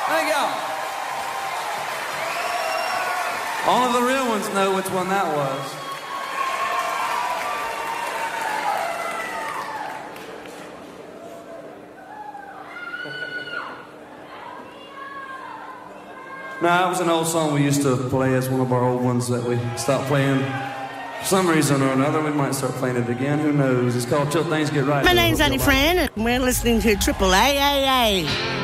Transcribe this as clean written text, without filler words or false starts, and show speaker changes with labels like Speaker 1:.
Speaker 1: Thank y'all. Only the real ones know which one that was. No, that was an old song we used to play as one of our old ones that we stopped playing. For some reason or another, we might start playing it again. Who knows? It's called Till Things Get Right.
Speaker 2: My name's Annie Fran, and we're listening to Triple AAA.